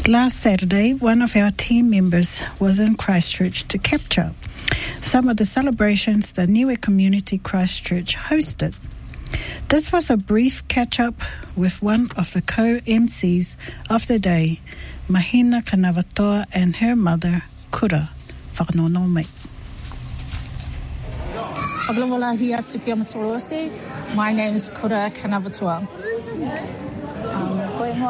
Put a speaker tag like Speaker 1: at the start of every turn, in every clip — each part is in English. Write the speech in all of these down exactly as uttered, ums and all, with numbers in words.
Speaker 1: Last Saturday, one of our team members was in Christchurch to capture some of the celebrations the Niue Community Christchurch hosted. This was a brief catch-up with one of the co-M Cs of the day, Mahina Kanawatoa, and her mother, Kura Whakanono mai.
Speaker 2: My name is Kura Kanawatoa.
Speaker 3: I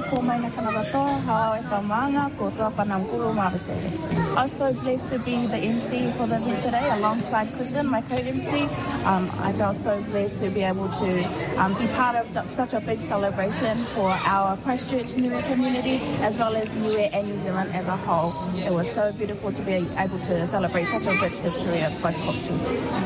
Speaker 3: was so blessed to be the M C for the event today alongside Christian, my co-M C. Um, I felt so blessed to be able to um, be part of the, such a big celebration for our Christchurch Niue community, as well as Niue and New Zealand as a whole. It was so beautiful to be able to celebrate such a rich history of both cultures.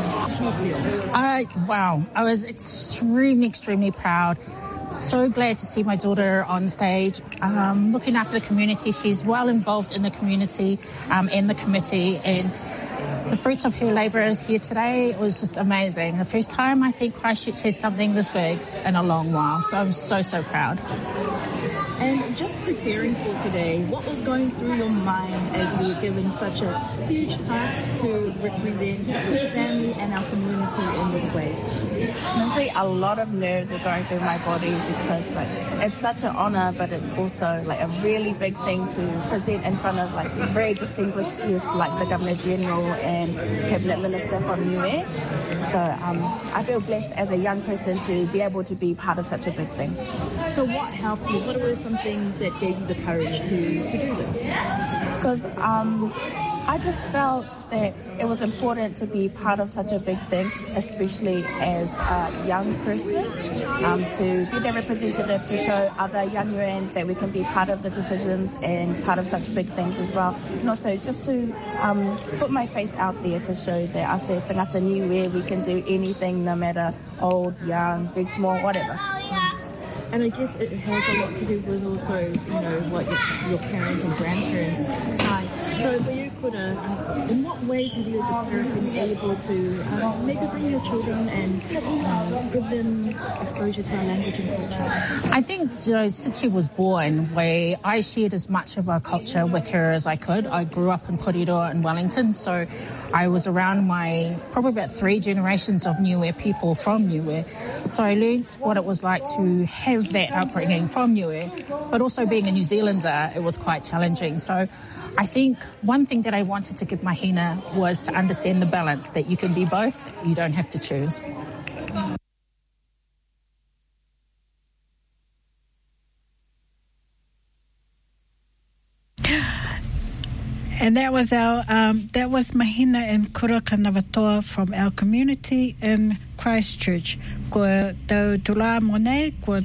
Speaker 2: I, wow, I was extremely, extremely proud. So glad to see my daughter on stage, um, looking after the community. She's well involved in the community, um, in the committee, and the fruits of her labour is here today. It was just amazing. The first time I think Christchurch has something this big in a long while, so I'm so, so proud.
Speaker 4: And just preparing for today, what was going through your mind as you were given such a huge task to represent your family and our community in this way?
Speaker 3: Honestly, a lot of nerves were going through my body because like it's such an honour, but it's also like a really big thing to present in front of like very distinguished guests like the Governor General and Cabinet Minister from Niue. So um, I feel blessed as a young person to be able to be part of such a big thing.
Speaker 4: So what helped you? What were some things that gave you the courage to, to do this?
Speaker 3: Because um, I just felt that it was important to be part of such a big thing, especially as a young person, um, to be their representative, to show other young Niueans that we can be part of the decisions and part of such big things as well. And also just to um, put my face out there to show that I say Sangata Niue, we can do anything, no matter old, young, big, small, whatever.
Speaker 4: And I guess it has a lot to do with also, you know, what your, your parents and grandparents' time. So for you, Kura, uh, in what ways have you as a parent been able to uh, maybe bring your children and uh, give them exposure to our language and culture?
Speaker 2: I think, you know, since she was born, where I shared as much of our culture with her as I could. I grew up in Kōrero in Wellington, so I was around my probably about three generations of Niue people from Niue. So I learned what it was like to have that upbringing from Niue, but also being a New Zealander, it was quite challenging. So I think one thing that I wanted to give Mahina was to understand the balance, that you can be both, you don't have to choose.
Speaker 1: And that was our um, that was Mahina and Kura Kanawatoa from our community in Christchurch. Ko tau tula mone, ko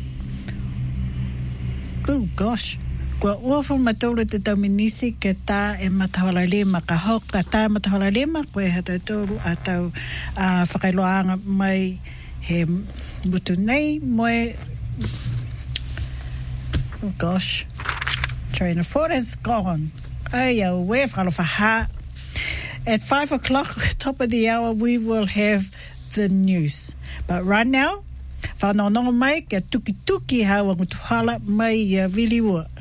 Speaker 1: oh gosh, ko uafu matulu te tau minisi ke tā e mataholalima ka hok ka tā mataholalima ko e hatau tolu a tau uh, whakailoanga mai he mutu nei moe. Oh gosh, train of thought is gone. Oh, yeah, we're whakalofaha. At five o'clock, top of the hour, we will have the news. But right now, whanonongo mai, kia tuki tuki hawa ngutuhala mai ia viliwa.